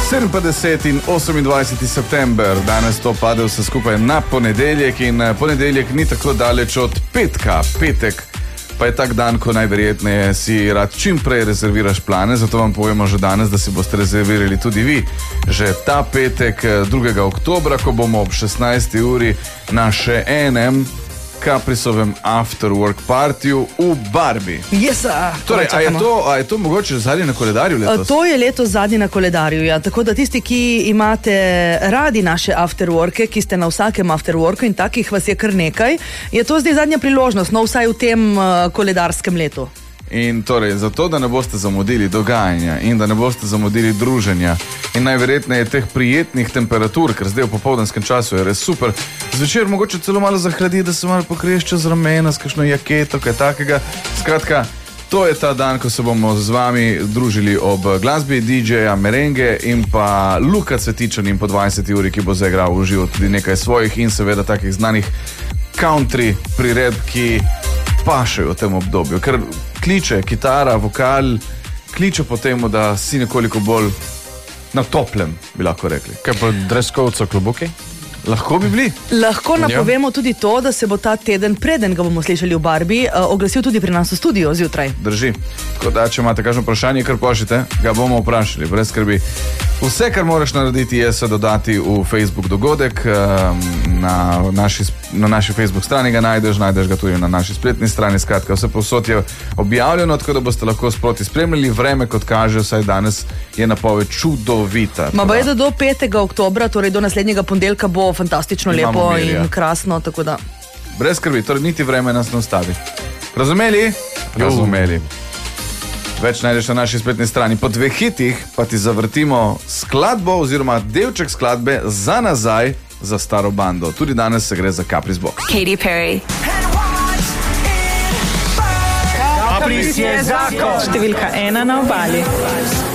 57 in 28. september, danes to pade vse skupaj na ponedeljek in ponedeljek ni tako daleč od petka. Petek pa je tak dan, ko najverjetneje si rad čim prej rezerviraš plane, zato vam povemo že danes, da si boste rezervirali tudi vi že ta petek 2. oktobra, ko bomo ob 16. uri na še enem Caprisovem after work partiju v Barbie. Yes, torej, a je to mogoče zadnji na koledarju letos? To je letos zadnji na koledarju, ja. Tako da tisti, ki imate radi naše after worke, ki ste na vsakem after worku in takih vas je kar nekaj, je to zdaj zadnja priložnost, no vsaj v tem koledarskem letu. In torej, zato, da ne boste zamudili dogajanja in da ne boste zamudili druženja in najverjetneje teh prijetnih temperatur, ker zdaj v popoldanskem času je res super, zvečer mogoče celo malo zahladi, da se malo pokriješ čez ramena s kakšno jaketo, kaj takega. Skratka, to je ta dan, ko se bomo z vami družili ob glasbi DJ-ja Merenge in pa Luka Cvetičan in po 20. uri, ki bo zaigral v živo tudi nekaj svojih in seveda takih znanih country priredb, ki pašejo v tem obdobju, ker kliče kitara, vokal, kliče po temu, da si nekoliko bolj na toplem, bi lahko rekli. Kaj pa dreskovca klobuki? Lahko bi bili. Lahko napovemo tudi to, da se bo ta teden, preden ga bomo slišali v Barbie, oglasil tudi pri nas v studiu zjutraj. Drži. Tako da, če imate kakšno vprašanje, kar pošljite, ga bomo vprašali, brez skrbi. Vse, kar moraš narediti, je se dodati v Facebook dogodek. Na naši Facebook strani ga najdeš ga tudi na naši spletni strani. Skratka, vse povsod je objavljeno, tako da boste lahko sproti spremljali. Vreme, kot kaže, vsaj danes je napoved čudovita. Ma je do 5. oktobra, torej do naslednjega ponedeljka bo fantastično lepo in krasno, tako da. Brez skrbi, torej niti vreme nas ne ustavi. Razumeli? Razumeli. Več najdeš na naši spletni strani. Po 2 hitih pa ti zavrtimo skladbo oziroma delček skladbe za nazaj za staro bando. Tudi danes se gre za Capris Box. Katy Perry. Capris je zakon. Številka 1 na obali.